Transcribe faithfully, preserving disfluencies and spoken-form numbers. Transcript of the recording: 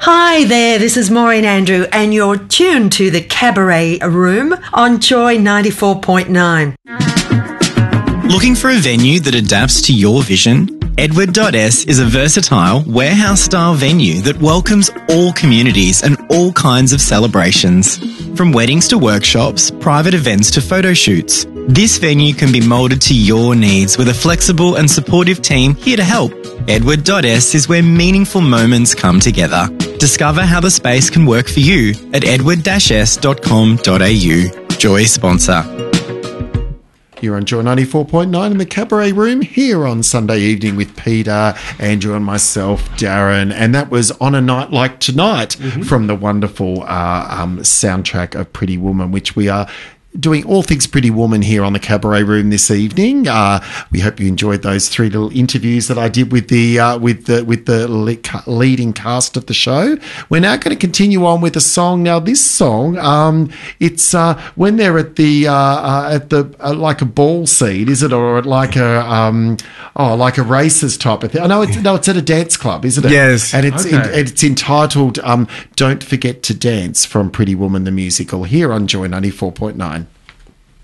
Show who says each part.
Speaker 1: Hi there, this is Maureen Andrew, and you're tuned to the Cabaret Room on Joy ninety-four point nine.
Speaker 2: Looking for a venue that adapts to your vision? Edward dot S is a versatile, warehouse-style venue that welcomes all communities and all kinds of celebrations. From weddings to workshops, private events to photo shoots, this venue can be moulded to your needs with a flexible and supportive team here to help. Edward dot S is where meaningful moments come together. Discover how the space can work for you at edward dash s dot com dot a u. Joy sponsor.
Speaker 3: You're on Joy ninety-four point nine in the Cabaret Room here on Sunday evening with Peter, Andrew and myself, Darren. And that was On a Night Like Tonight mm-hmm. from the wonderful uh, um, soundtrack of Pretty Woman, which we are doing all things Pretty Woman here on the Cabaret Room this evening. Uh, we hope you enjoyed those three little interviews that I did with the uh, with the with the le- leading cast of the show. We're now going to continue on with a song. Now, this song, um, it's uh, when they're at the uh, uh, at the uh, like a ball scene, is it, or like a um, oh like a races type of thing? I know it's no, it's at a dance club, isn't it?
Speaker 4: Yes,
Speaker 3: and it's
Speaker 4: okay.
Speaker 3: in, it's entitled um, "Don't Forget to Dance" from Pretty Woman the musical here on Joy ninety-four point nine.